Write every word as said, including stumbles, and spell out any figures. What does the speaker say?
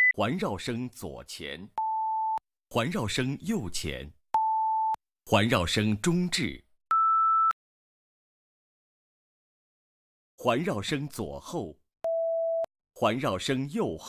环绕声左前，环绕声右前，环绕声中置，环绕声左后，环绕声右后。